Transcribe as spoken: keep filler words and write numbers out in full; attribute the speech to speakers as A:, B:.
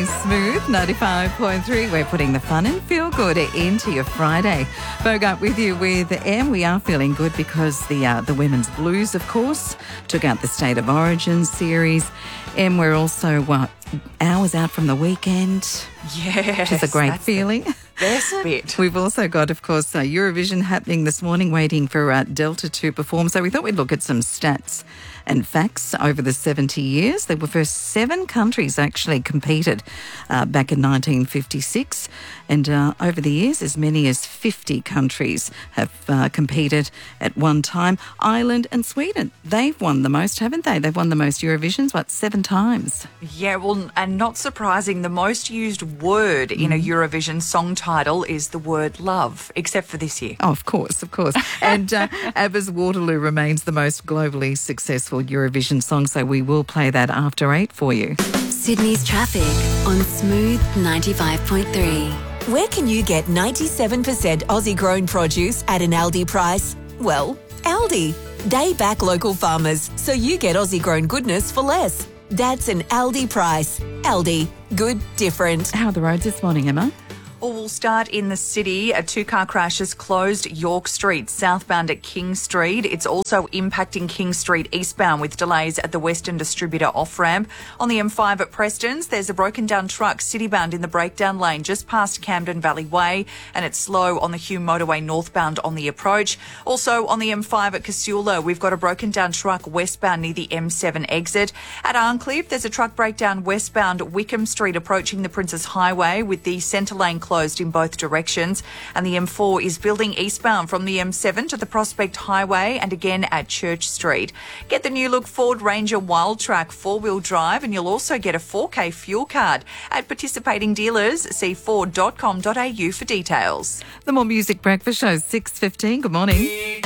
A: Smooth ninety-five point three. We're putting the fun and feel good into your Friday. Bogart with you with Em. We are feeling good because the uh, the Women's Blues, of course, took out the State of Origin series. Em, we're also uh, hours out from the weekend.
B: Yes.
A: Which is a great feeling.
B: Best bit.
A: We've also got, of course, uh, Eurovision happening this morning, waiting for uh, Delta to perform. So we thought we'd look at some stats and facts over the seventy years. There were first seven countries actually competed uh, back in nineteen fifty-six. And uh, over the years, as many as fifty countries have uh, competed at one time. Ireland and Sweden, they've won the most, haven't they? They've won the most Eurovisions, what, seven times?
B: Yeah, well, and not surprising, the most used word mm. in a Eurovision song title is the word love, except for this year.
A: Oh, of course, of course. And uh, ABBA's Waterloo remains the most globally successful Eurovision song, so we will play that after eight for you.
C: Sydney's traffic on Smooth ninety-five point three.
D: Where can you get ninety-seven percent Aussie-grown produce at an Aldi price? Well, Aldi. They back local farmers, so you get Aussie-grown goodness for less. That's an Aldi price. Aldi. Good, different.
A: How are the roads this morning, Emma?
B: Well, we'll start in the city. A two-car crash has closed York Street southbound at King Street. It's also impacting King Street eastbound with delays at the Western Distributor off-ramp. On the M five at Preston's, there's a broken-down truck citybound in the breakdown lane just past Camden Valley Way, and it's slow on the Hume Motorway northbound on the approach. Also on the M five at Casula, we've got a broken-down truck westbound near the M seven exit. At Arncliffe, there's a truck breakdown westbound Wickham Street approaching the Princes Highway with the centre lane closed in both directions, and the M four is building eastbound from the M seven to the Prospect Highway and again at Church Street. Get the new look Ford Ranger Wildtrak four-wheel drive and you'll also get a four K fuel card. At participating dealers, see ford dot com dot a u for details.
A: The More Music Breakfast Show, six fifteen. Good morning.